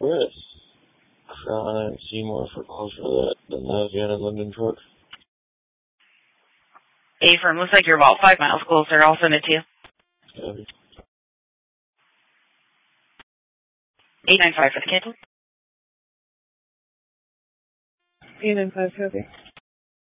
Chris. Crown and Seymour for calls for the Navigator London truck. Affirm, looks like you're about 5 miles closer. I'll send it to you. Copy. 895 for the cancel. 895, copy.